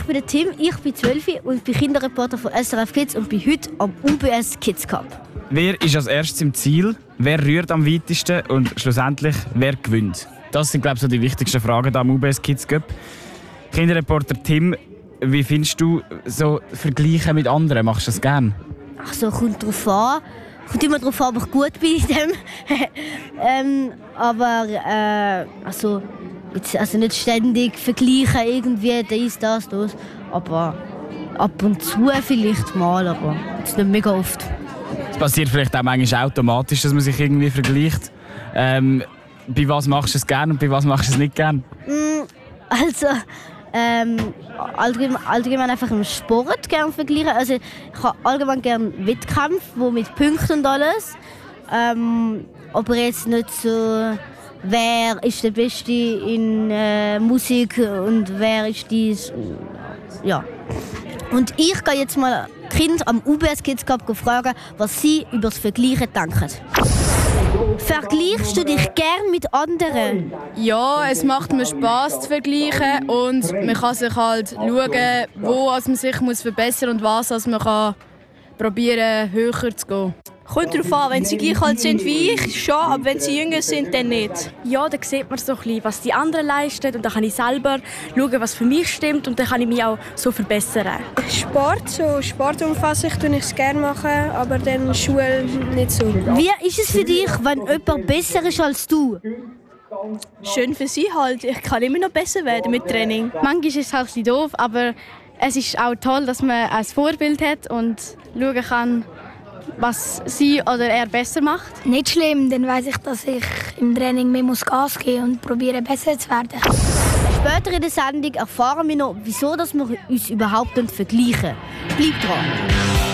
bin der Tim, ich bin 12 und bin Kinderreporter von SRF Kids und bin heute am UBS Kids Cup. Wer ist als erstes im Ziel? Wer rührt am weitesten? Und schlussendlich, wer gewinnt? Das sind, glaube ich, so die wichtigsten Fragen hier am UBS Kids Cup. Kinderreporter Tim, wie findest du so Vergleiche mit anderen? Machst du das gerne? Ach so, kommt drauf an. Kommt immer darauf an, ob ich gut bin in dem. Also nicht ständig vergleichen, irgendwie das. Aber ab und zu vielleicht mal, aber jetzt nicht mega oft. Es passiert vielleicht auch manchmal automatisch, dass man sich irgendwie vergleicht. Bei was machst du es gerne und bei was machst du es nicht gerne? Also, allgemein einfach im Sport gerne vergleichen. Also, ich habe allgemein gerne Wettkämpfe, wo mit Punkten und alles. Aber jetzt nicht so, wer ist der Beste in Musik und wer ist dies. Ja. Und ich gehe jetzt mal die Kinder am UBS Kids Cup fragen, was sie über das Vergleichen denken. Vergleichst du dich gern mit anderen? Ja, es macht mir Spass zu vergleichen und man kann sich halt schauen, wo man sich verbessern muss und was man kann probieren, höher zu gehen. Kommt darauf an, wenn sie gleich alt sind wie ich, schon, aber wenn sie jünger sind, dann nicht. Ja, da sieht man so ein bisschen, was die anderen leisten und dann kann ich selber schauen, was für mich stimmt und dann kann ich mich auch so verbessern. Sportumfassung tue ich gerne machen, aber dann Schule nicht so. Wie ist es für dich, wenn jemand besser ist als du? Schön für sie halt. Ich kann immer noch besser werden mit Training. Manchmal ist es halt ein bisschen doof, aber es ist auch toll, dass man ein Vorbild hat und schauen kann, was sie oder er besser macht. Nicht schlimm, dann weiss ich, dass ich im Training mehr Gas geben muss und probiere besser zu werden. Später in der Sendung erfahren wir noch, wieso wir uns überhaupt vergleichen. Bleibt dran!